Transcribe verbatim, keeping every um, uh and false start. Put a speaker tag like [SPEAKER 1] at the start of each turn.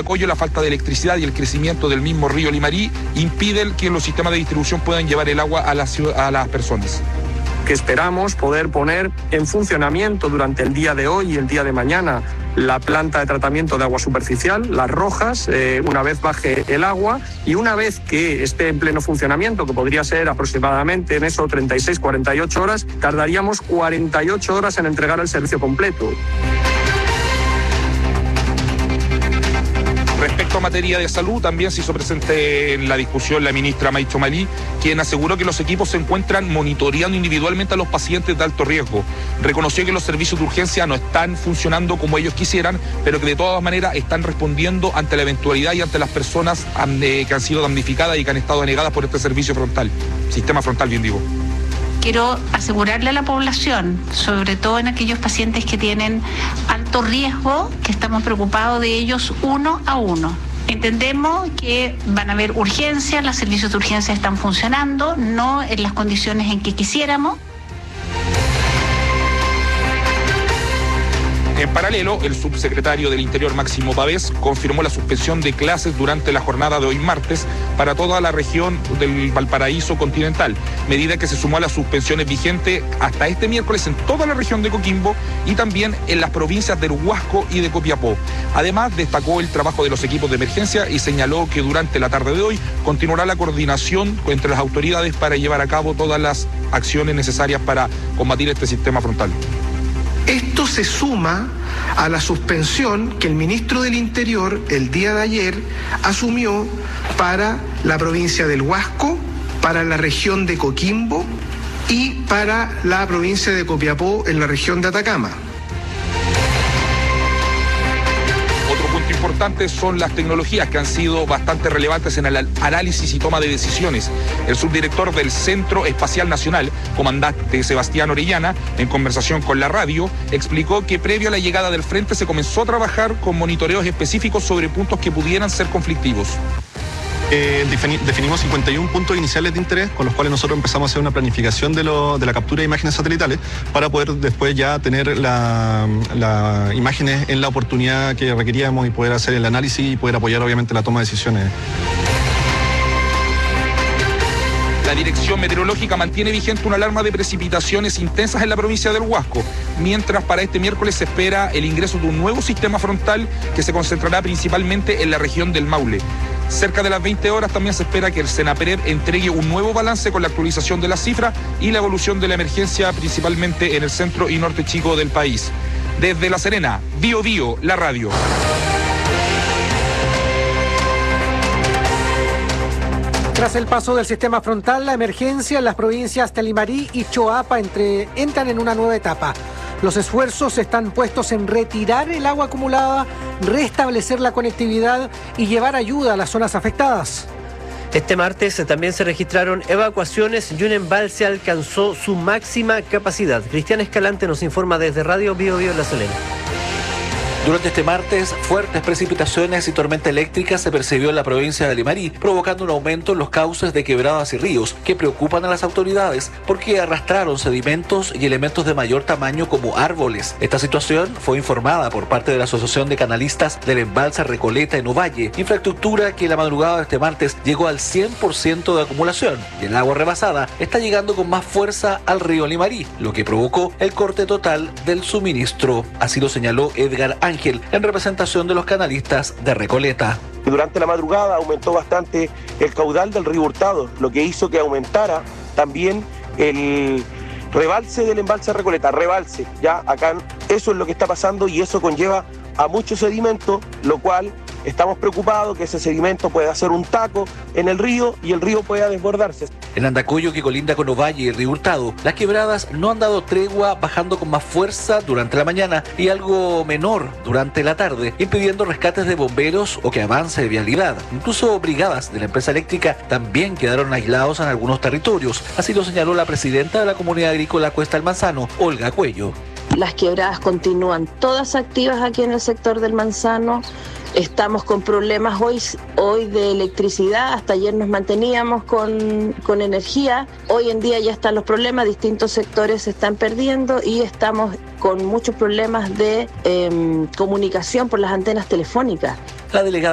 [SPEAKER 1] Andacollo, la falta de electricidad y el crecimiento del mismo río Limarí impiden que los sistemas de distribución puedan llevar el agua a, la ciudad, a las personas.
[SPEAKER 2] Que esperamos poder poner en funcionamiento durante el día de hoy y el día de mañana la planta de tratamiento de agua superficial, Las Rojas, eh, una vez baje el agua y una vez que esté en pleno funcionamiento, que podría ser aproximadamente en eso treinta y seis, cuarenta y ocho horas, tardaríamos cuarenta y ocho horas en entregar el servicio completo.
[SPEAKER 1] Respecto a materia de salud, también se hizo presente en la discusión la ministra Maicho Malí, quien aseguró que los equipos se encuentran monitoreando individualmente a los pacientes de alto riesgo. Reconoció que los servicios de urgencia no están funcionando como ellos quisieran, pero que de todas maneras están respondiendo ante la eventualidad y ante las personas que han sido damnificadas y que han estado denegadas por este servicio frontal, sistema frontal, bien digo.
[SPEAKER 3] Quiero asegurarle a la población, sobre todo en aquellos pacientes que tienen alto riesgo, que estamos preocupados de ellos uno a uno. Entendemos que van a haber urgencias, los servicios de urgencia están funcionando, no en las condiciones en que quisiéramos.
[SPEAKER 1] En paralelo, el subsecretario del Interior, Máximo Pavés, confirmó la suspensión de clases durante la jornada de hoy martes para toda la región del Valparaíso continental, medida que se sumó a las suspensiones vigentes hasta este miércoles en toda la región de Coquimbo y también en las provincias del Huasco y de Copiapó. Además, destacó el trabajo de los equipos de emergencia y señaló que durante la tarde de hoy continuará la coordinación entre las autoridades para llevar a cabo todas las acciones necesarias para combatir este sistema frontal.
[SPEAKER 4] Esto se suma a la suspensión que el ministro del Interior el día de ayer asumió para la provincia del Huasco, para la región de Coquimbo y para la provincia de Copiapó en la región de Atacama.
[SPEAKER 1] Otro punto importante son las tecnologías que han sido bastante relevantes en el análisis y toma de decisiones. El subdirector del Centro Espacial Nacional, comandante Sebastián Orellana, en conversación con la radio, explicó que previo a la llegada del frente se comenzó a trabajar con monitoreos específicos sobre puntos que pudieran ser conflictivos.
[SPEAKER 5] Eh, definimos cincuenta y uno puntos iniciales de interés con los cuales nosotros empezamos a hacer una planificación de, lo, de la captura de imágenes satelitales para poder después ya tener las la imágenes en la oportunidad que requeríamos y poder hacer el análisis y poder apoyar obviamente la toma de decisiones.
[SPEAKER 1] La Dirección Meteorológica mantiene vigente una alarma de precipitaciones intensas en la provincia del Huasco, mientras para este miércoles se espera el ingreso de un nuevo sistema frontal que se concentrará principalmente en la región del Maule. Cerca de las veinte horas también se espera que el Senapered entregue un nuevo balance con la actualización de las cifras y la evolución de la emergencia principalmente en el centro y norte chico del país. Desde La Serena, Bio Bio, la radio.
[SPEAKER 6] Tras el paso del sistema frontal, la emergencia en las provincias de Limarí y Choapa entre, entran en una nueva etapa. Los esfuerzos están puestos en retirar el agua acumulada, restablecer la conectividad y llevar ayuda a las zonas afectadas.
[SPEAKER 7] Este martes también se registraron evacuaciones y un embalse alcanzó su máxima capacidad. Cristian Escalante nos informa desde Radio Bio Bio La Serena.
[SPEAKER 8] Durante este martes, fuertes precipitaciones y tormenta eléctrica se percibió en la provincia de Limarí, provocando un aumento en los cauces de quebradas y ríos que preocupan a las autoridades porque arrastraron sedimentos y elementos de mayor tamaño como árboles. Esta situación fue informada por parte de la Asociación de Canalistas del Embalse Recoleta en Ovalle, infraestructura que la madrugada de este martes llegó al cien por ciento de acumulación y el agua rebasada está llegando con más fuerza al río Limarí, lo que provocó el corte total del suministro. Así lo señaló Edgar Ángel en representación de los canalistas de Recoleta.
[SPEAKER 9] Durante la madrugada aumentó bastante el caudal del río Hurtado, lo que hizo que aumentara también el rebalse del embalse Recoleta, rebalse, ya acá eso es lo que está pasando y eso conlleva a mucho sedimento, lo cual estamos preocupados que ese sedimento pueda hacer un taco en el río y el río pueda desbordarse.
[SPEAKER 8] En Andacollo, que colinda con Ovalle y Río Hurtado, las quebradas no han dado tregua, bajando con más fuerza durante la mañana y algo menor durante la tarde, impidiendo rescates de bomberos o que avance de vialidad. Incluso brigadas de la empresa eléctrica también quedaron aislados en algunos territorios. Así lo señaló la presidenta de la Comunidad Agrícola Cuesta del Manzano, Olga Cuello.
[SPEAKER 10] Las quebradas continúan todas activas aquí en el sector del Manzano. Estamos con problemas hoy, hoy de electricidad, hasta ayer nos manteníamos con, con energía, hoy en día ya están los problemas, distintos sectores se están perdiendo y estamos con muchos problemas de eh, comunicación por las antenas telefónicas.
[SPEAKER 8] La delegada